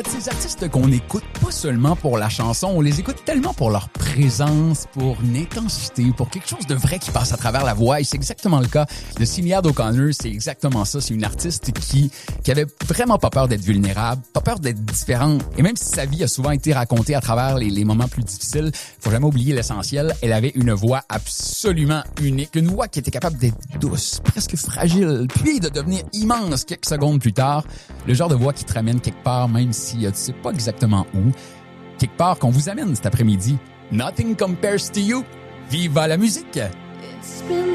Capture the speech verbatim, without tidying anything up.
Ces artistes qu'on écoute pas seulement pour la chanson, on les écoute tellement pour leur présence, pour une intensité, pour quelque chose de vrai qui passe à travers la voix. Et c'est exactement le cas de Sinéad O'Connor. C'est exactement ça. C'est une artiste qui qui avait vraiment pas peur d'être vulnérable, pas peur d'être différente. Et même si sa vie a souvent été racontée à travers les, les moments plus difficiles, faut jamais oublier l'essentiel. Elle avait une voix absolument unique, une voix qui était capable d'être douce, presque fragile, puis de devenir immense quelques secondes plus tard. Le genre de voix qui te ramène quelque part, même si tu sais pas exactement où. Quelque part qu'on vous amène cet après-midi. Nothing compares to you. Viva la musique!